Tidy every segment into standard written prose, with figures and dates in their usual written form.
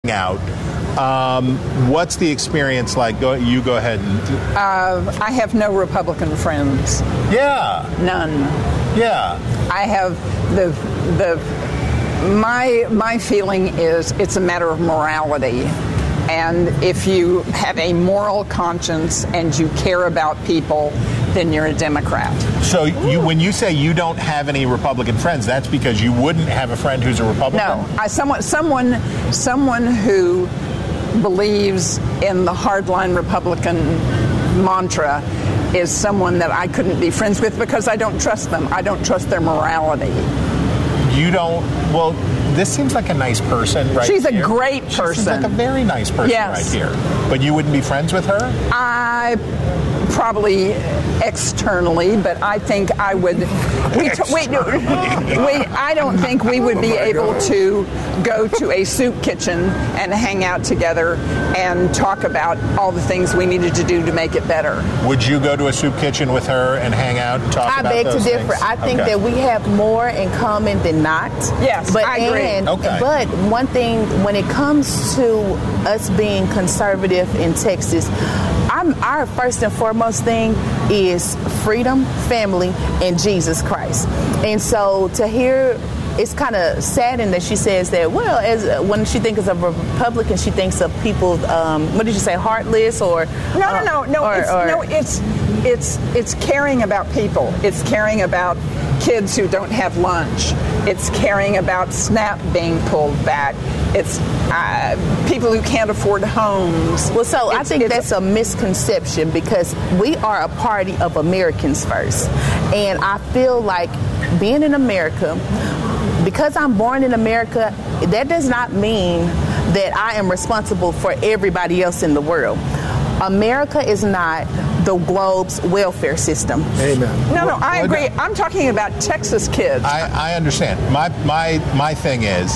out. What's the experience like? Go ahead. I have no Republican friends. Yeah. None. Yeah. I have my feeling is it's a matter of morality. And if you have a moral conscience and you care about people, then you're a Democrat. So when you say you don't have any Republican friends, that's because you wouldn't have a friend who's a Republican? No. Someone who believes in the hardline Republican mantra is someone that I couldn't be friends with because I don't trust them. I don't trust their morality. You don't? Well, this seems like a nice person right She's here. A great person. She's like a very nice person right here. But you wouldn't be friends with her? Probably externally, but I think I would. I don't think we would be able to go to a soup kitchen and hang out together and talk about all the things we needed to do to make it better. Would you go to a soup kitchen with her and hang out and talk about those things? I beg to differ. I think that we have more in common than not. Yes, I agree. But one thing, when it comes to us being conservative in Texas, our first and foremost thing is freedom, family, and Jesus Christ. And so to hear, it's kind of saddening that she says that, well, when she thinks of a Republican, she thinks of people, what did you say, heartless or... No. It's caring about people. It's caring about kids who don't have lunch. It's caring about SNAP being pulled back. It's people who can't afford homes. Well, so I think that's a misconception because we are a party of Americans first. And I feel like being in America, because I'm born in America, that does not mean that I am responsible for everybody else in the world. America is not the globe's welfare system. Amen. No, I agree. I'm talking about Texas kids. I understand. My thing is,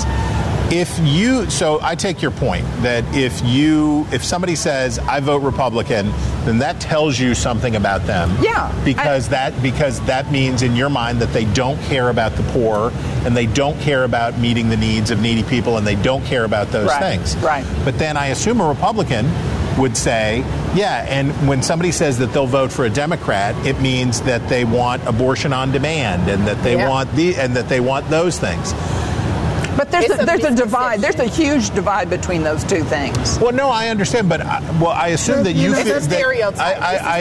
so I take your point that if somebody says I vote Republican, then that tells you something about them. Yeah. Because that means in your mind that they don't care about the poor and they don't care about meeting the needs of needy people and they don't care about those things. Right. But then I assume a Republican would say, yeah, and when somebody says that they'll vote for a Democrat, it means that they want abortion on demand and that they want those things. But there's a divide. There's a huge divide between those two things. Well, no, I understand, but I assume that you feel it's a stereotype.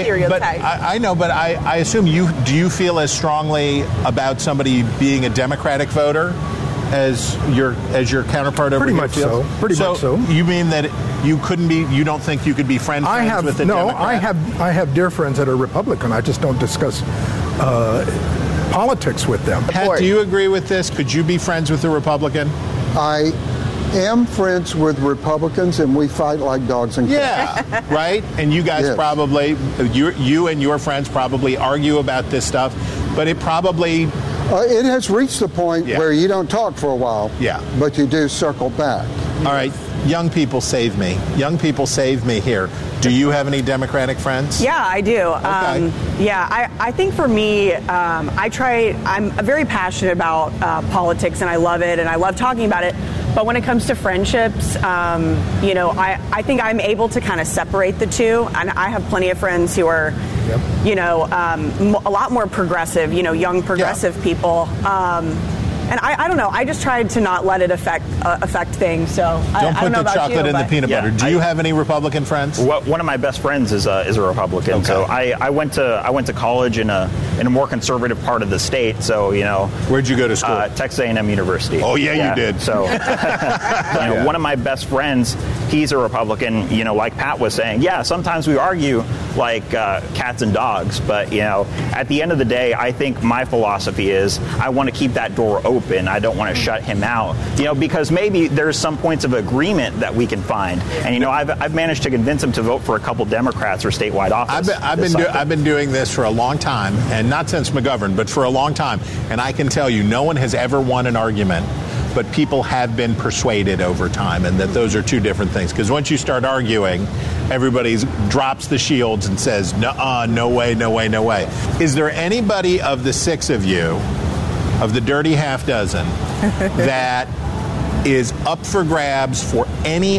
I know, but I assume do you feel as strongly about somebody being a Democratic voter as your counterpart over Pretty here much feels? Pretty much so. You mean that you couldn't be? You don't think you could be friends with a Democrat? I have dear friends that are Republican. I just don't discuss politics with them. Pat, do you agree with this? Could you be friends with a Republican? I am friends with Republicans, and we fight like dogs and cats. Yeah, right? And you guys probably, you and your friends probably argue about this stuff, but it probably... it has reached the point where you don't talk for a while, but you do circle back. All right, young people save me. Young people save me here. Do you have any Democratic friends? Yeah, I do. Okay. I think for me, I'm very passionate about politics and I love it and I love talking about it. But when it comes to friendships, I think I'm able to kind of separate the two. And I have plenty of friends who are, a lot more progressive, young progressive people. And I don't know. I just tried to not let it affect things. So don't I put don't know the about chocolate you, in the peanut butter. Do you have any Republican friends? One of my best friends is a Republican. Okay. So I went to college in a more conservative part of the state. So where'd you go to school? Texas A&M University. Oh yeah, you did. So one of my best friends, he's a Republican. Like Pat was saying, sometimes we argue like cats and dogs, but at the end of the day, I think my philosophy is I want to keep that door open. I don't want to shut him out, because maybe there's some points of agreement that we can find. And I've managed to convince him to vote for a couple Democrats for statewide office. I've been doing this for a long time, and not since McGovern, but for a long time. And I can tell you, no one has ever won an argument, but people have been persuaded over time, and that those are two different things. Because once you start arguing, everybody drops the shields and says, no way, no way, no way. Is there anybody of the six of you, of the dirty half dozen, that is up for grabs for any